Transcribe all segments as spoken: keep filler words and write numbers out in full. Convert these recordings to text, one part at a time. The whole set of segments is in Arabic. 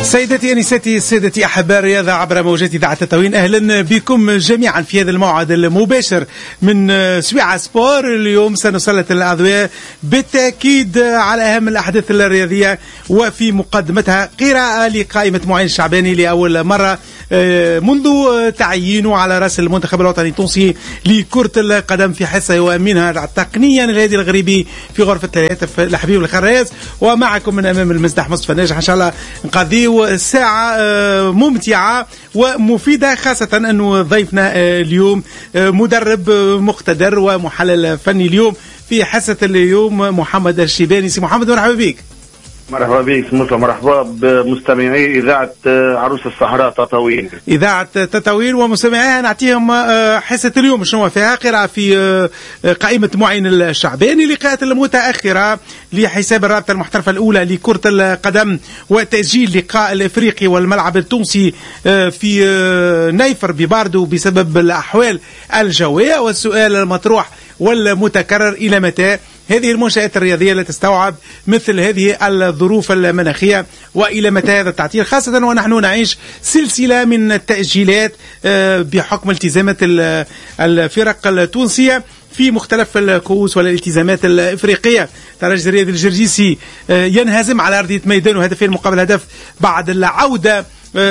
سيدتي أنساتي سادتي أحباء الرياضة عبر موجات إذاعة تطاوين، أهلا بكم جميعا في هذا الموعد المباشر من سويعة سبور. اليوم سنسلط الأضواء بالتأكيد على أهم الأحداث الرياضية، وفي مقدمتها قراءة لقائمة معين الشعباني لأول مرة منذ تعيينه على رأس المنتخب الوطني التونسي لكرة القدم في حصة يؤمنها تقنيا الهادي الغريبي في غرفة الهاتف الحبيب الخراز. ومعكم من أمام المسدح مصطفى ناجح إن شاء الله نقضيو ساعة ممتعة ومفيدة، خاصة أنه ضيفنا اليوم مدرب مقتدر ومحلل فني اليوم في حصة اليوم محمد الشيباني. سي محمد مرحبا بك. مرحبا بك مصطفى، مرحبا بمستمعي إذاعة عروس الصحراء تطاوين. إذاعة تطاوين ومستمعيها نعطيهم حصة اليوم شنو فيها؟ قراءة في قائمة معين الشعباني، لقاءات المتأخرة لحساب الرابطة المحترفة الأولى لكرة القدم، وتأجيل لقاء الإفريقي والملعب التونسي في نيفر بباردو بسبب الأحوال الجوية. والسؤال المطروح والمتكرر، إلى متى هذه المنشآت الرياضية لا تستوعب مثل هذه الظروف المناخية، وإلى متى هذا التعطيل، خاصة ونحن نعيش سلسلة من التأجيلات بحكم التزامات الفرق التونسية في مختلف الكؤوس والالتزامات الإفريقية. ترجي الرياضي الجرجيسي ينهزم على أرضية ميدان وهدفين مقابل هدف بعد العودة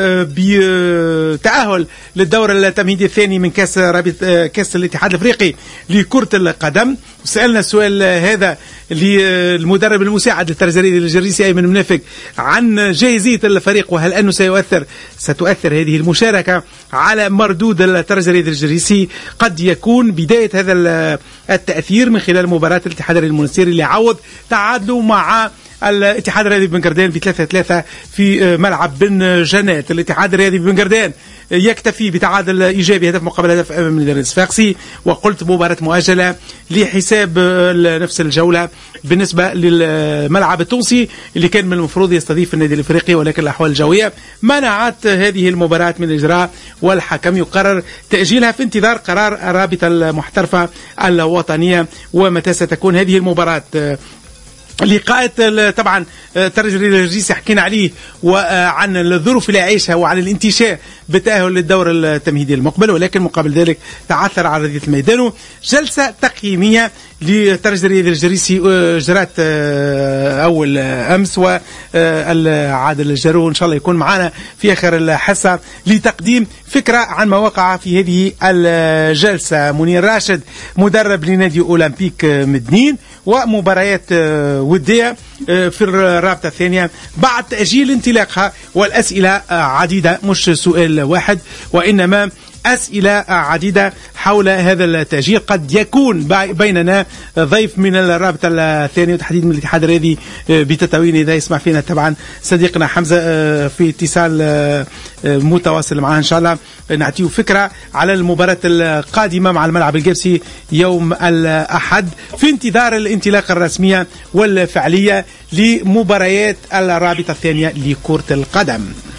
بتأهل للدور التمهيدي الثاني من كاس رابطة كاس الاتحاد الافريقي لكرة القدم. سألنا السؤال هذا للمدرب المساعد للترجي الجرجيسي أيمن منافق عن جاهزية الفريق، وهل أنه سيؤثر ستؤثر هذه المشاركة على مردود الترجي الجرجيسي. قد يكون بداية هذا التأثير من خلال مباراة الاتحاد المنستيري اللي عوض تعادله مع الاتحاد الرياضي بن قردان بثلاثة ثلاثة في ملعب بن جنات. الاتحاد الرياضي بن قردان يكتفي بتعادل ايجابي هدف مقابل هدف امام المدرب الصفاقسي، وقلت مباراة مؤجلة لحساب نفس الجولة بالنسبة للملعب التونسي اللي كان من المفروض يستضيف النادي الافريقي، ولكن الاحوال الجوية منعت هذه المباراة من الاجراء، والحكم يقرر تأجيلها في انتظار قرار الرابطة المحترفة الوطنية ومتى ستكون هذه المباراة. لقاءات طبعا ترجي الجرجيسي حكينا عليه وعن الظروف اللي يعيشها وعن الانتشاء بالتأهل للدور التمهيدي المقبل، ولكن مقابل ذلك تعثر على أرضية الميدان. جلسة تقييمية لترجي الجرجيسي جرات أول أمس، وعادل الجرو إن شاء الله يكون معنا في آخر الحصة لتقديم فكرة عن ما وقع في هذه الجلسة. منير راشد مدرب لنادي أولمبيك مدنين، ومباريات ودية في الرابطة الثانية بعد تأجيل انطلاقها، والأسئلة عديدة مش سؤال واحد وإنما أسئلة عديدة حول هذا التأجيل. قد يكون بيننا ضيف من الرابطة الثانية وتحديدا من الاتحاد الرياضي بتطاوين إذا يسمع فينا طبعا صديقنا حمزة في اتصال متواصل معه إن شاء الله نعطيه فكرة على المباراة القادمة مع الملعب الجبسي يوم الأحد في انتظار الانطلاقة الرسمية والفعلية لمباريات الرابطة الثانية لكرة القدم.